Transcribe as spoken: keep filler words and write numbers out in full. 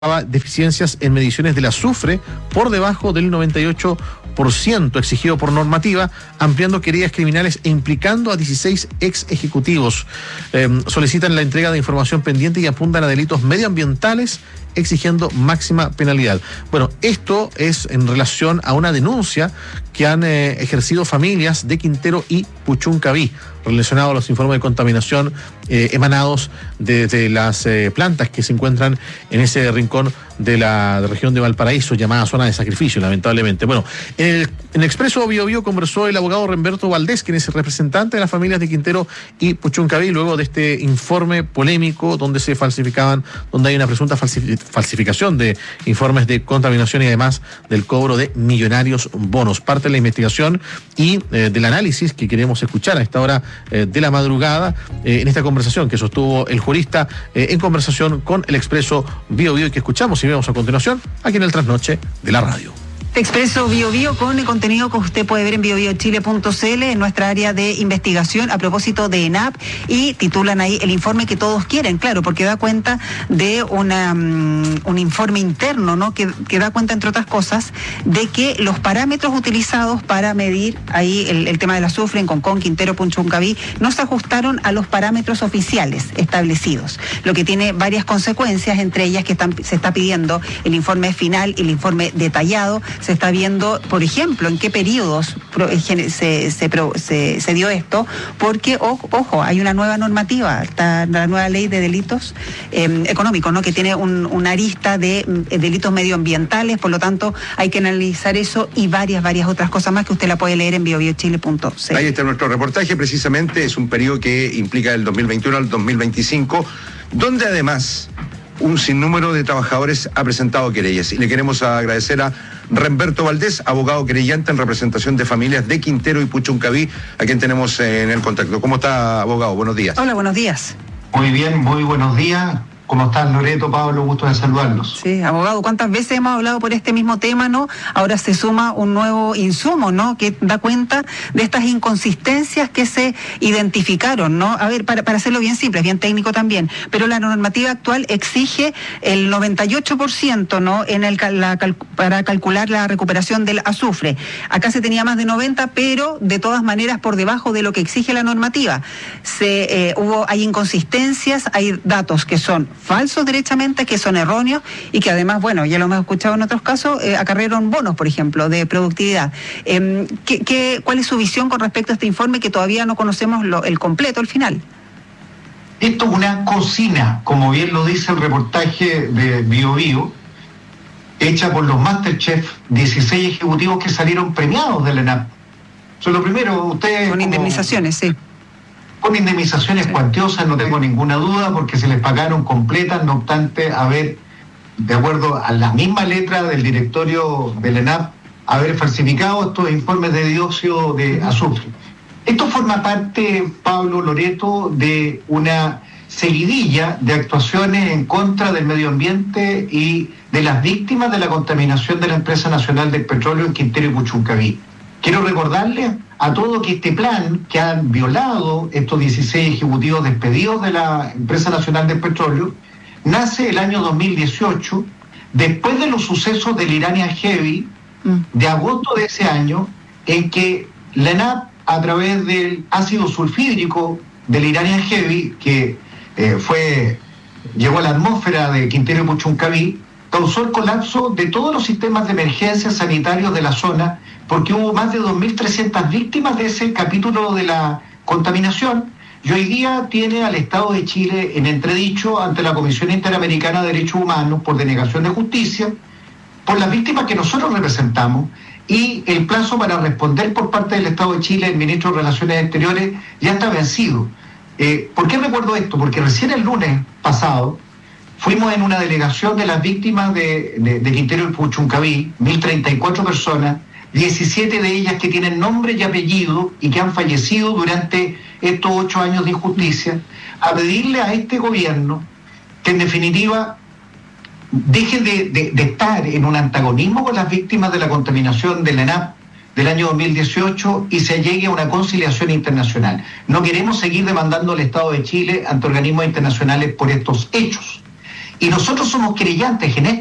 deficiencias en mediciones del azufre por debajo del noventa y ocho por ciento exigido por normativa, ampliando querellas criminales e implicando a dieciséis ex ejecutivos. Eh, solicitan la entrega de información pendiente y apuntan a delitos medioambientales, exigiendo máxima penalidad. Bueno, esto es en relación a una denuncia que han eh, ejercido familias de Quintero y Puchuncaví, relacionado a los informes de contaminación eh, emanados desde de las eh, plantas que se encuentran en ese rincón de la de región de Valparaíso, llamada zona de sacrificio, lamentablemente. Bueno, en el, en el Expreso Bio Bio conversó el abogado Remberto Valdés, quien es el representante de las familias de Quintero y Puchuncaví, luego de este informe polémico donde se falsificaban, donde hay una presunta falsificación de informes de contaminación y además del cobro de millonarios bonos. Parte de la investigación y eh, del análisis que queremos escuchar a esta hora eh, de la madrugada eh, en esta conversación que sostuvo el jurista eh, en conversación con el Expreso Bio Bio y que escuchamos y vemos a continuación aquí en el Trasnoche de la radio. Expreso Bio Bio con el contenido que usted puede ver en bio bio chile punto c l en nuestra área de investigación a propósito de ENAP, y titulan ahí el informe que todos quieren, claro, porque da cuenta de una um, un informe interno, ¿no? Que, que da cuenta, entre otras cosas, de que los parámetros utilizados para medir ahí el, el tema del azufre en Concón, Quintero, Puchuncaví no se ajustaron a los parámetros oficiales establecidos, lo que tiene varias consecuencias, entre ellas que están, se está pidiendo el informe final y el informe detallado. Se está viendo, por ejemplo, en qué periodos se, se, se, se dio esto, porque, ojo, ojo, hay una nueva normativa, está la nueva ley de delitos eh, económicos, ¿no? Que tiene un, una arista de eh, delitos medioambientales, por lo tanto hay que analizar eso y varias, varias otras cosas más que usted la puede leer en bio bio chile punto c l. Ahí está nuestro reportaje, precisamente es un periodo que implica del dos mil veintiuno al dos mil veinticinco, donde además un sinnúmero de trabajadores ha presentado querellas. Y le queremos agradecer a Remberto Valdés, abogado querellante en representación de familias de Quintero y Puchuncaví, a quien tenemos en el contacto. ¿Cómo está, abogado? Buenos días. Hola, buenos días. Muy bien, muy buenos días. ¿Cómo están, Loreto, Pablo? Gusto de saludarlos. Sí, abogado, ¿cuántas veces hemos hablado por este mismo tema, no? Ahora se suma un nuevo insumo, ¿no? Que da cuenta de estas inconsistencias que se identificaron, ¿no? A ver, para, para hacerlo bien simple, es bien técnico también, pero la normativa actual exige el noventa y ocho por ciento, ¿no? En el, la, para calcular la recuperación del azufre. Acá se tenía más de noventa, pero de todas maneras por debajo de lo que exige la normativa. Se, eh, hubo, hay inconsistencias, hay datos que son falsos derechamente, que son erróneos y que además, bueno, ya lo hemos escuchado en otros casos, eh, acarrearon bonos, por ejemplo, de productividad. Eh, ¿qué, qué, ¿Cuál es su visión con respecto a este informe que todavía no conocemos lo, el completo, el final? Esto es una cocina, como bien lo dice el reportaje de Bio Bio, hecha por los Masterchef, dieciséis ejecutivos que salieron premiados del ENAP. Eso es lo primero, ustedes... Con como... indemnizaciones, sí. Con indemnizaciones sí. cuantiosas, no tengo ninguna duda, porque se les pagaron completas, no obstante haber, de acuerdo a la misma letra del directorio del ENAP, haber falsificado estos informes de dióxido de azufre. Esto forma parte, Pablo, Loreto, de una seguidilla de actuaciones en contra del medio ambiente y de las víctimas de la contaminación de la Empresa Nacional del Petróleo en Quintero y Puchuncaví. Quiero recordarles a todos que este plan que han violado estos dieciséis ejecutivos despedidos de la Empresa Nacional del Petróleo nace el año dos mil dieciocho, después de los sucesos del Iranian Heavy de agosto de ese año, en que la ENAP, a través del ácido sulfídrico del Iranian Heavy, que eh, fue llegó a la atmósfera de Quintero y Puchuncaví, causó el colapso de todos los sistemas de emergencia sanitarios de la zona, porque hubo más de dos mil trescientas víctimas de ese capítulo de la contaminación, y hoy día tiene al Estado de Chile en entredicho ante la Comisión Interamericana de Derechos Humanos por denegación de justicia, por las víctimas que nosotros representamos, y el plazo para responder por parte del Estado de Chile, el ministro de Relaciones Exteriores, ya está vencido. Eh, ¿Por qué recuerdo esto? Porque recién el lunes pasado fuimos en una delegación de las víctimas de, de, de Quintero y Puchuncaví, mil treinta y cuatro personas, diecisiete de ellas que tienen nombre y apellido y que han fallecido durante estos ocho años de injusticia, a pedirle a este gobierno que en definitiva deje de, de, de estar en un antagonismo con las víctimas de la contaminación del ENAP del año dos mil dieciocho y se llegue a una conciliación internacional. No queremos seguir demandando al Estado de Chile ante organismos internacionales por estos hechos. Y nosotros somos querellantes en